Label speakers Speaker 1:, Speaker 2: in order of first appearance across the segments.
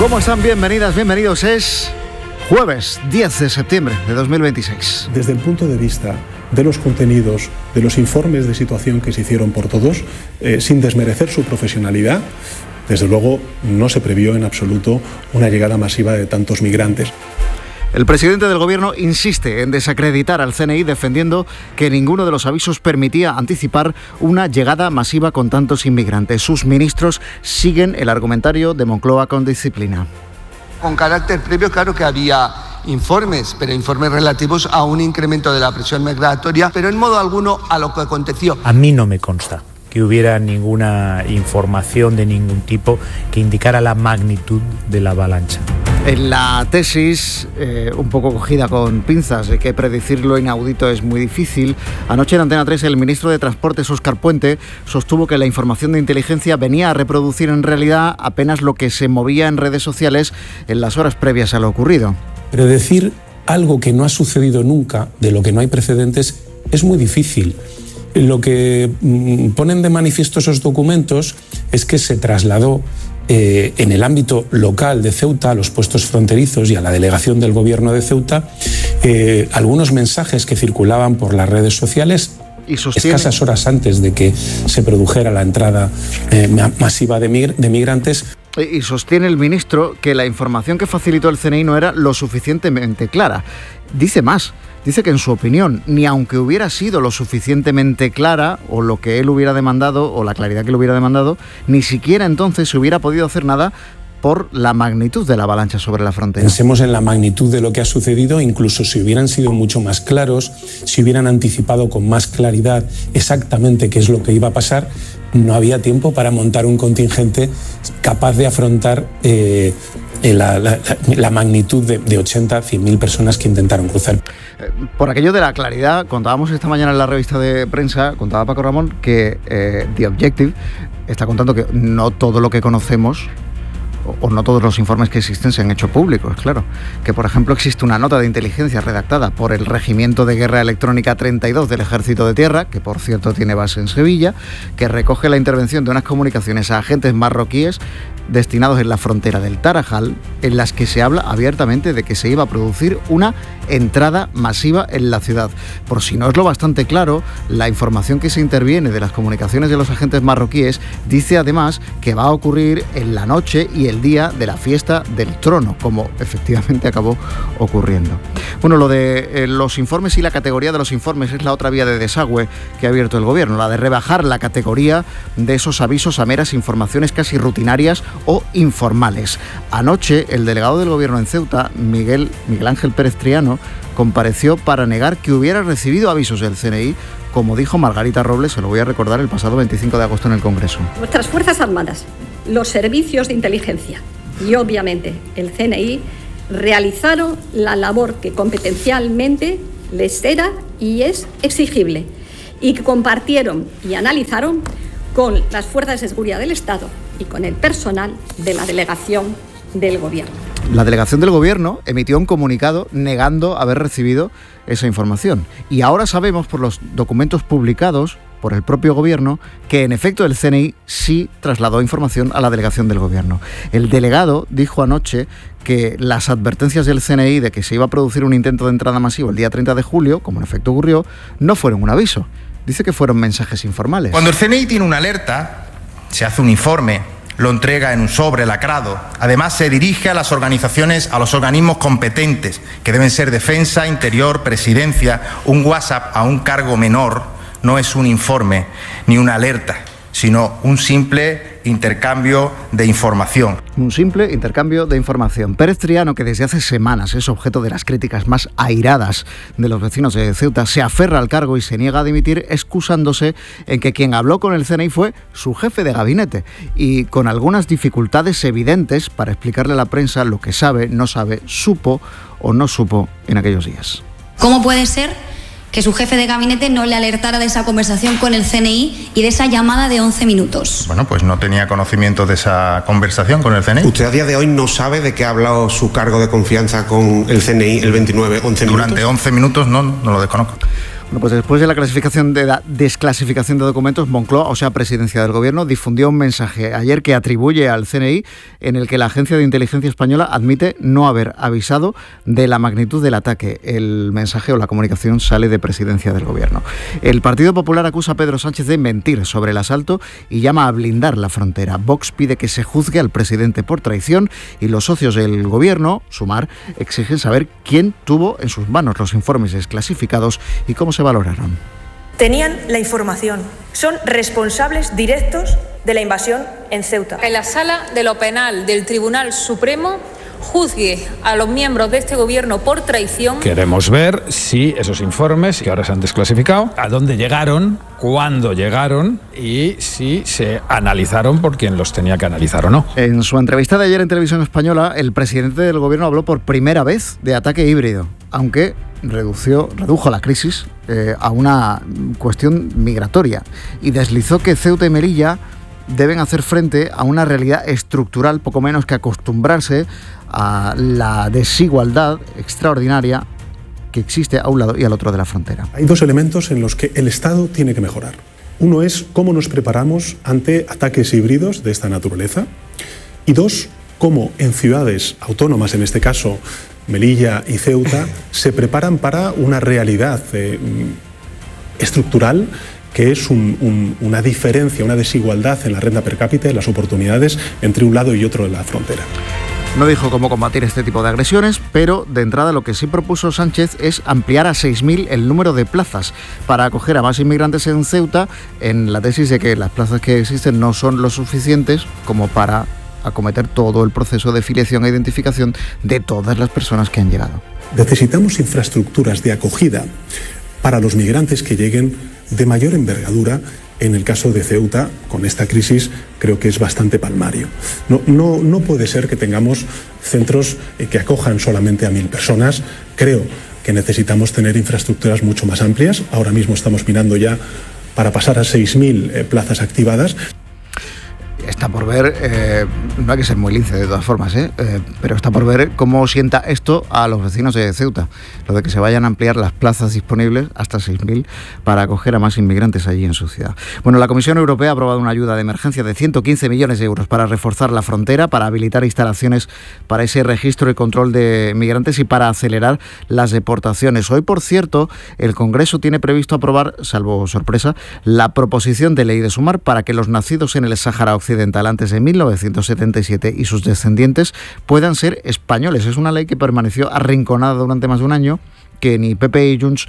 Speaker 1: ¿Cómo están? Bienvenidas, bienvenidos. Es jueves 10 de septiembre de 2026.
Speaker 2: Desde el punto de vista de los contenidos, de los informes de situación que se hicieron por todos, sin desmerecer su profesionalidad, desde luego no se previó en absoluto una llegada masiva de tantos migrantes.
Speaker 1: El presidente del Gobierno insiste en desacreditar al CNI defendiendo que ninguno de los avisos permitía anticipar una llegada masiva con tantos inmigrantes. Sus ministros siguen el argumentario de Moncloa con disciplina.
Speaker 3: Con carácter previo, claro que había informes, pero informes relativos a un incremento de la presión migratoria, pero en modo alguno a lo que aconteció.
Speaker 4: A mí no me consta que hubiera ninguna información de ningún tipo que indicara la magnitud de la avalancha.
Speaker 1: En la tesis, un poco cogida con pinzas, de que predecir lo inaudito es muy difícil, anoche en Antena 3 el ministro de Transportes, Óscar Puente, sostuvo que la información de inteligencia venía a reproducir en realidad apenas lo que se movía en redes sociales en las horas previas a lo ocurrido.
Speaker 2: Pero decir algo que no ha sucedido nunca, de lo que no hay precedentes, es muy difícil. Lo que ponen de manifiesto esos documentos es que se trasladó en el ámbito local de Ceuta, a los puestos fronterizos y a la delegación del Gobierno de Ceuta, algunos mensajes que circulaban por las redes sociales escasas horas antes de que se produjera la entrada masiva de migrantes.
Speaker 1: Y sostiene el ministro que la información que facilitó el CNI no era lo suficientemente clara. Dice más. Dice que en su opinión, ni aunque hubiera sido lo suficientemente clara o lo que él hubiera demandado o la claridad que él hubiera demandado, ni siquiera entonces se hubiera podido hacer nada por la magnitud de la avalancha sobre la frontera.
Speaker 2: Pensemos en la magnitud de lo que ha sucedido, incluso si hubieran sido mucho más claros, si hubieran anticipado con más claridad exactamente qué es lo que iba a pasar, no había tiempo para montar un contingente capaz de afrontar la magnitud de 80, 100.000 personas que intentaron cruzar.
Speaker 1: Por aquello de la claridad, contábamos esta mañana en la revista de prensa, contaba Paco Ramón, que The Objective está contando que no todo lo que conocemos o no todos los informes que existen se han hecho públicos, claro. Que, por ejemplo, existe una nota de inteligencia redactada por el Regimiento de Guerra Electrónica 32 del Ejército de Tierra, que por cierto tiene base en Sevilla, que recoge la intervención de unas comunicaciones a agentes marroquíes destinados en la frontera del Tarajal, en las que se habla abiertamente de que se iba a producir una entrada masiva en la ciudad. Por si no es lo bastante claro, la información que se interviene de las comunicaciones de los agentes marroquíes dice además que va a ocurrir en la noche y el día de la fiesta del trono, como efectivamente acabó ocurriendo. Bueno, lo de los informes y la categoría de los informes es la otra vía de desagüe que ha abierto el Gobierno, la de rebajar la categoría de esos avisos a meras informaciones casi rutinarias o informales. Anoche, el delegado del Gobierno en Ceuta, Miguel Ángel Pérez Triano, compareció para negar que hubiera recibido avisos del CNI, como dijo Margarita Robles, se lo voy a recordar, el pasado 25 de agosto en el Congreso.
Speaker 5: Nuestras Fuerzas Armadas, los servicios de inteligencia y obviamente el CNI realizaron la labor que competencialmente les era y es exigible y que compartieron y analizaron con las fuerzas de seguridad del Estado y con el personal de la delegación del Gobierno.
Speaker 1: La delegación del Gobierno emitió un comunicado negando haber recibido esa información. Y ahora sabemos por los documentos publicados por el propio Gobierno que en efecto el CNI sí trasladó información a la delegación del Gobierno. El delegado dijo anoche que las advertencias del CNI de que se iba a producir un intento de entrada masivo el día 30 de julio, como en efecto ocurrió, no fueron un aviso. Dice que fueron mensajes informales.
Speaker 6: Cuando el CNI tiene una alerta, se hace un informe, lo entrega en un sobre lacrado. Además, se dirige a las organizaciones, a los organismos competentes, que deben ser Defensa, Interior, Presidencia. Un WhatsApp a un cargo menor no es un informe ni una alerta, sino un simple intercambio de información.
Speaker 1: Un simple intercambio de información. Pérez Triano, que desde hace semanas es objeto de las críticas más airadas de los vecinos de Ceuta, se aferra al cargo y se niega a dimitir, excusándose en que quien habló con el CNI fue su jefe de gabinete y con algunas dificultades evidentes para explicarle a la prensa lo que sabe, no sabe, supo o no supo en aquellos días.
Speaker 7: ¿Cómo puede ser que su jefe de gabinete no le alertara de esa conversación con el CNI y de esa llamada de 11 minutos?
Speaker 6: Bueno, pues no tenía conocimiento de esa conversación con el CNI.
Speaker 8: ¿Usted a día de hoy no sabe de qué ha hablado su cargo de confianza con el CNI el 29, 11 minutos?
Speaker 6: Durante 11 minutos no lo desconozco.
Speaker 1: Bueno, pues después de la desclasificación de documentos, Moncloa, o sea, Presidencia del Gobierno, difundió un mensaje ayer que atribuye al CNI en el que la Agencia de Inteligencia Española admite no haber avisado de la magnitud del ataque. El mensaje o la comunicación sale de Presidencia del Gobierno. El Partido Popular acusa a Pedro Sánchez de mentir sobre el asalto y llama a blindar la frontera. Vox pide que se juzgue al presidente por traición y los socios del Gobierno, Sumar, exigen saber quién tuvo en sus manos los informes desclasificados y cómo se valoraron.
Speaker 9: Tenían la información. Son responsables directos de la invasión en Ceuta.
Speaker 10: Que la Sala de lo Penal del Tribunal Supremo juzgue a los miembros de este gobierno por traición.
Speaker 11: Queremos ver si esos informes que ahora se han desclasificado, a dónde llegaron, cuándo llegaron y si se analizaron por quien los tenía que analizar o no.
Speaker 1: En su entrevista de ayer en Televisión Española, el presidente del Gobierno habló por primera vez de ataque híbrido, aunque redujo la crisis a una cuestión migratoria y deslizó que Ceuta y Melilla deben hacer frente a una realidad estructural, poco menos que acostumbrarse a la desigualdad extraordinaria que existe a un lado y al otro de la frontera.
Speaker 2: Hay dos elementos en los que el Estado tiene que mejorar. Uno es cómo nos preparamos ante ataques híbridos de esta naturaleza y dos, cómo en ciudades autónomas, en este caso Melilla y Ceuta, se preparan para una realidad estructural que es una diferencia, una desigualdad en la renta per cápita y las oportunidades entre un lado y otro de la frontera.
Speaker 1: No dijo cómo combatir este tipo de agresiones, pero de entrada lo que sí propuso Sánchez es ampliar a 6.000 el número de plazas para acoger a más inmigrantes en Ceuta, en la tesis de que las plazas que existen no son lo suficientes como para acometer todo el proceso de filiación e identificación de todas las personas que han llegado.
Speaker 2: Necesitamos infraestructuras de acogida para los migrantes que lleguen de mayor envergadura. En el caso de Ceuta, con esta crisis, creo que es bastante palmario. No puede ser que tengamos centros que acojan solamente a 1.000 personas. Creo que necesitamos tener infraestructuras mucho más amplias. Ahora mismo estamos mirando ya para pasar a 6.000 plazas activadas.
Speaker 1: Está por ver, no hay que ser muy lince de todas formas, pero está por ver cómo sienta esto a los vecinos de Ceuta, lo de que se vayan a ampliar las plazas disponibles hasta 6.000 para acoger a más inmigrantes allí en su ciudad. Bueno, la Comisión Europea ha aprobado una ayuda de emergencia de 115 millones de euros para reforzar la frontera, para habilitar instalaciones para ese registro y control de migrantes y para acelerar las deportaciones. Hoy, por cierto, el Congreso tiene previsto aprobar, salvo sorpresa, la proposición de ley de Sumar para que los nacidos en el Sáhara Occidental antes de 1977 y sus descendientes puedan ser españoles. Es una ley que permaneció arrinconada durante más de un año, que ni PP y Junts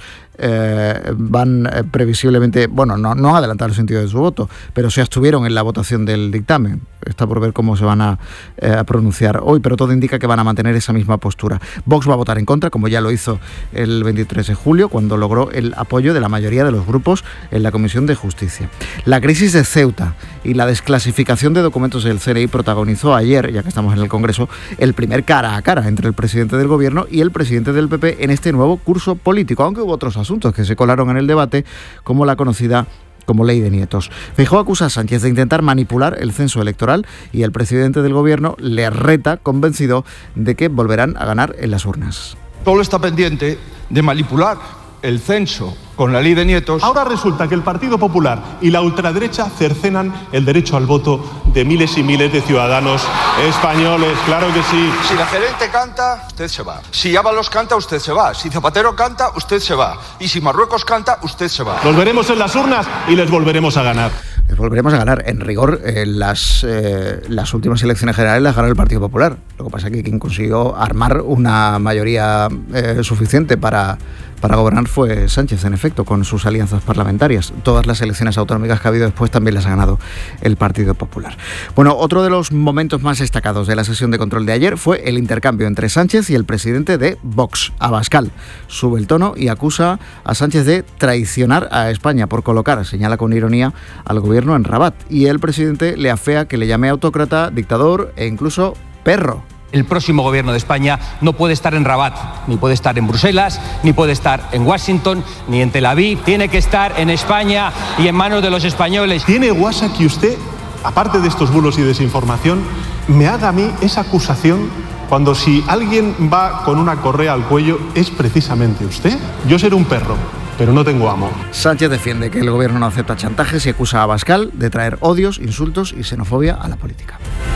Speaker 1: van previsiblemente, bueno, no han adelantado el sentido de su voto, pero se abstuvieron en la votación del dictamen. Está por ver cómo se van a pronunciar hoy, pero todo indica que van a mantener esa misma postura. Vox va a votar en contra, como ya lo hizo el 23 de julio, cuando logró el apoyo de la mayoría de los grupos en la Comisión de Justicia. La crisis de Ceuta y la desclasificación de documentos del CNI protagonizó ayer, ya que estamos en el Congreso, el primer cara a cara entre el presidente del Gobierno y el presidente del PP en este nuevo curso político, aunque hubo otros asuntos que se colaron en el debate, como la conocida como ley de nietos. Feijóo acusa a Sánchez de intentar manipular el censo electoral y el presidente del Gobierno le reta, convencido de que volverán a ganar en las urnas.
Speaker 12: Solo está pendiente de manipular el censo con la ley de nietos.
Speaker 13: Ahora resulta que el Partido Popular y la ultraderecha cercenan el derecho al voto de miles y miles de ciudadanos españoles. Claro que sí.
Speaker 12: Si la gerente canta, usted se va. Si Ábalos canta, usted se va. Si Zapatero canta, usted se va. Y si Marruecos canta, usted se va.
Speaker 13: Los veremos en las urnas y les volveremos a ganar.
Speaker 1: Les volveremos a ganar. En rigor, las últimas elecciones generales las ganó el Partido Popular. Lo que pasa es que quien consiguió armar una mayoría suficiente para gobernar fue Sánchez, en efecto, con sus alianzas parlamentarias. Todas las elecciones autonómicas que ha habido después también las ha ganado el Partido Popular. Bueno, otro de los momentos más destacados de la sesión de control de ayer fue el intercambio entre Sánchez y el presidente de Vox, Abascal. Sube el tono y acusa a Sánchez de traicionar a España por colocar, señala con ironía, al gobierno en Rabat. Y el presidente le afea que le llame autócrata, dictador e incluso perro.
Speaker 14: El próximo gobierno de España no puede estar en Rabat, ni puede estar en Bruselas, ni puede estar en Washington, ni en Tel Aviv. Tiene que estar en España y en manos de los españoles.
Speaker 13: ¿Tiene guasa que usted, aparte de estos bulos y desinformación, me haga a mí esa acusación cuando si alguien va con una correa al cuello es precisamente usted? Yo seré un perro pero no tengo amo.
Speaker 1: Sánchez defiende que el gobierno no acepta chantajes y acusa a Abascal de traer odios, insultos y xenofobia a la política.